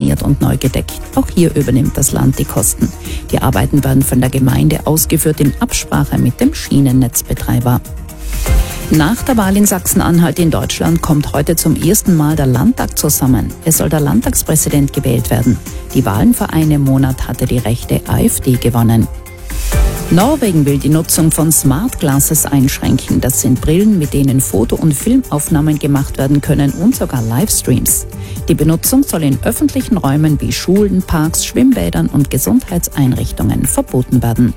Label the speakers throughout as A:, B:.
A: saniert und neu gedeckt. Auch hier übernimmt das Land die Kosten. Die Arbeiten werden von der Gemeinde ausgeführt in Absprache mit dem Schienennetzbetreiber. Nach der Wahl in Sachsen-Anhalt in Deutschland kommt heute zum ersten Mal der Landtag zusammen. Es soll der Landtagspräsident gewählt werden. Die Wahlen vor einem Monat hatte die rechte AfD gewonnen. Norwegen will die Nutzung von Smart Glasses einschränken. Das sind Brillen, mit denen Foto- und Filmaufnahmen gemacht werden können und sogar Livestreams. Die Benutzung soll in öffentlichen Räumen wie Schulen, Parks, Schwimmbädern und Gesundheitseinrichtungen verboten werden.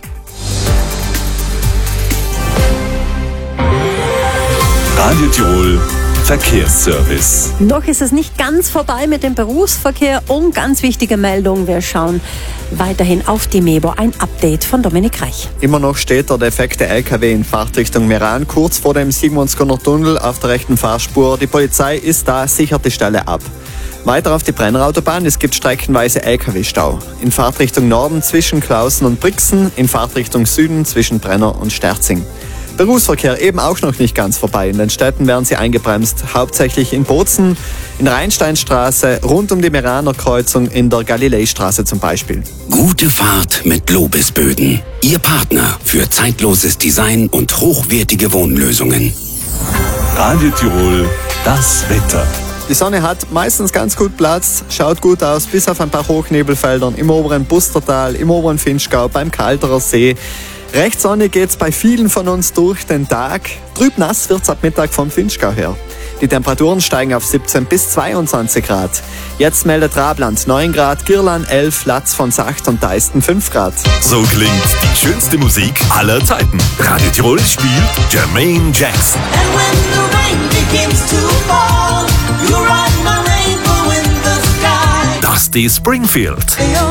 B: Radio Tirol Verkehrsservice.
C: Noch ist es nicht ganz vorbei mit dem Berufsverkehr und ganz wichtige Meldung. Wir schauen weiterhin auf die Mebo. Ein Update von Dominik Reich.
D: Immer noch steht der defekte LKW in Fahrtrichtung Meran kurz vor dem Sigmundsgrüner Tunnel auf der rechten Fahrspur. Die Polizei ist da, sichert die Stelle ab. Weiter auf die Brennerautobahn, es gibt streckenweise LKW-Stau. In Fahrtrichtung Norden zwischen Klausen und Brixen, in Fahrtrichtung Süden zwischen Brenner und Sterzing. Berufsverkehr eben auch noch nicht ganz vorbei. In den Städten werden sie eingebremst, hauptsächlich in Bozen, in der Rheinsteinstraße, rund um die Meraner Kreuzung, in der Galileistraße zum Beispiel.
E: Gute Fahrt mit Lobesböden. Ihr Partner für zeitloses Design und hochwertige Wohnlösungen.
B: Radio Tirol, das Wetter.
D: Die Sonne hat meistens ganz gut Platz, schaut gut aus, bis auf ein paar Hochnebelfeldern im oberen Bustertal, im oberen Finchgau, beim Kalterer See. Recht sonnig geht's bei vielen von uns durch den Tag. Trüb nass wird's ab Mittag vom Finchgau her. Die Temperaturen steigen auf 17 bis 22 Grad. Jetzt meldet Rabland 9 Grad, Girlan 11, Latz von Sacht und Deisten 5 Grad.
B: So klingt die schönste Musik aller Zeiten. Radio Tirol spielt Jermaine Jackson.
F: And when the rain begins to fall, you write my name in the sky.
B: Dusty Springfield.